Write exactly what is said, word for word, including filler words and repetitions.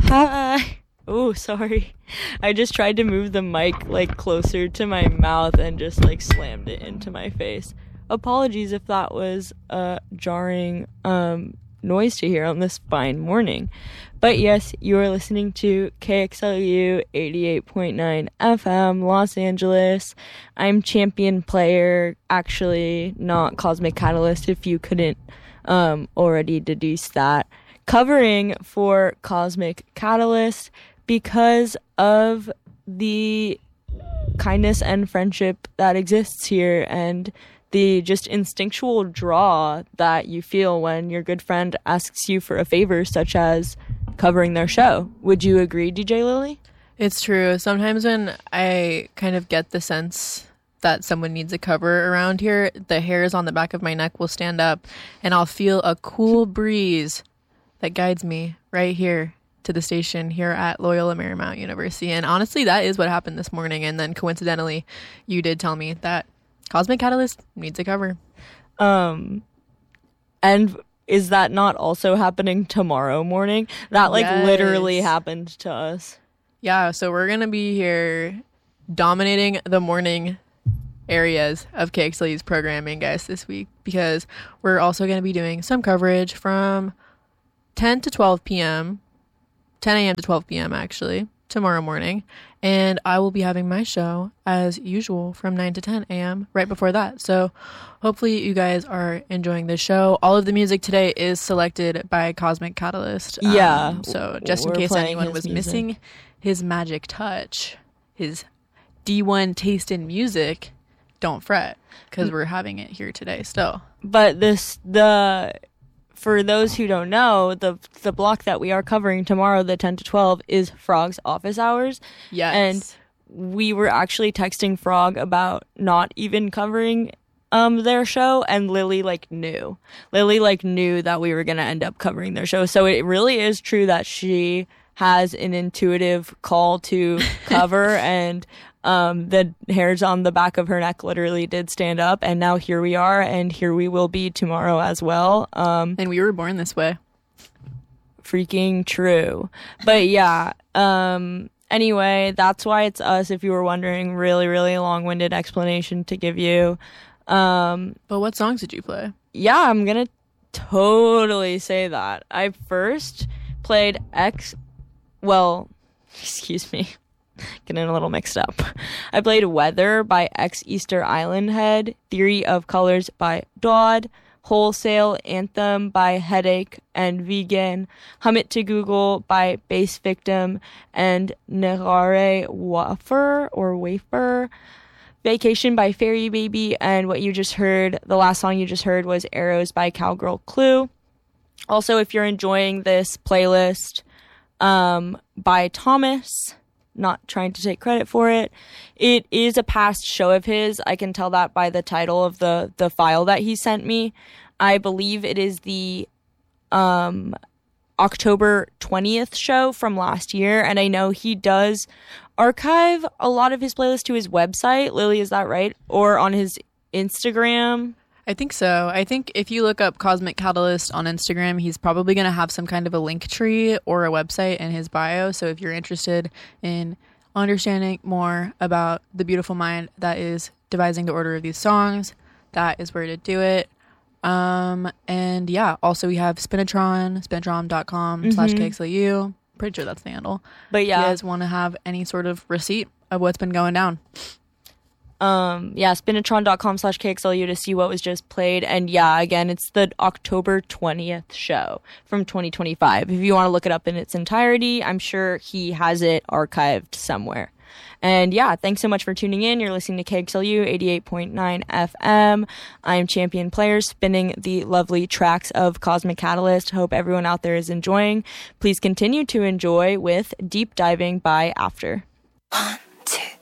Hi. Oh, sorry. I just tried to move the mic like closer to my mouth and just like slammed it into my face. Apologies if that was a jarring um, noise to hear on this fine morning. But yes, you are listening to K X L U eighty-eight point nine F M, Los Angeles. I'm champion player, actually not Cosmic Catalyst if you couldn't um, already deduce that. Covering for Cosmic Catalyst because of the kindness and friendship that exists here and the just instinctual draw that you feel when your good friend asks you for a favor, such as covering their show. Would you agree, D J Lily? It's true. Sometimes when I kind of get the sense that someone needs a cover around here, the hairs on the back of my neck will stand up and I'll feel a cool breeze that guides me right here to the station here at Loyola Marymount University. And honestly, that is what happened this morning. And then coincidentally, you did tell me that Cosmic Catalyst needs a cover. Um, and is that not also happening tomorrow morning? That like Yes. literally happened to us. Yeah, so we're going to be here dominating the morning areas of K X L U's programming, guys, this week, because we're also going to be doing some coverage from ten to twelve p.m., ten a.m. to twelve p.m. actually, tomorrow morning. And I will be having my show as usual from nine to ten a.m. right before that. So hopefully you guys are enjoying this show. All of the music today is selected by Cosmic Catalyst. Um, Yeah. So just in We're case playing anyone his was music. missing his magic touch, his D one taste in music, don't fret, because we're having it here today still. But this, the, for those who don't know, the the block that we are covering tomorrow, the ten to twelve, is Frog's office hours. Yes. And we were actually texting Frog about not even covering um their show, and Lily like knew. Lily like knew that we were going to end up covering their show. So it really is true that she has an intuitive call to cover and um the hairs on the back of her neck literally did stand up, and now here we are, and here we will be tomorrow as well. Um and we were born this way. freaking true. But yeah, um anyway, that's why it's us, if you were wondering. Really, really long-winded explanation to give you. Um, But what songs did you play? yeah, I'm gonna totally say that. I first played X, well, excuse me, getting a little mixed up. I played Weather by X Easter Island Head, Theory of Colors by Dodd, Wholesale Anthem by Headache and Vegan, Hum It to Google by Bass Victim and Nerare Wafer or Wafer, Vacation by Fairy Baby, and what you just heard, the last song you just heard was Arrows by Cowgirl Clue. Also, if you're enjoying this playlist um, by Thomas, not trying to take credit for it, it is a past show of his. I can tell that by the title of the, the file that he sent me. I believe it is the um, October twentieth show from last year, and I know he does archive a lot of his playlists to his website. Lily, is that right? Or on his Instagram? I think so. I think if you look up Cosmic Catalyst on Instagram, he's probably going to have some kind of a link tree or a website in his bio. So if you're interested in understanding more about the beautiful mind that is devising the order of these songs, that is where to do it. Um, and yeah, also we have Spinatron, spinatron dot com slash K X L U. Pretty sure that's the handle. But yeah. If you guys want to have any sort of receipt of what's been going down. Um, yeah, spinatron dot com slash K X L U to see what was just played. And yeah, again, it's the October twentieth show from twenty twenty-five. If you want to look it up in its entirety, I'm sure he has it archived somewhere. And yeah, thanks so much for tuning in. You're listening to K X L U eighty-eight point nine F M. I'm Champion Player, spinning the lovely tracks of Cosmic Catalyst. Hope everyone out there is enjoying. Please continue to enjoy with Deep Diving by After. One, two.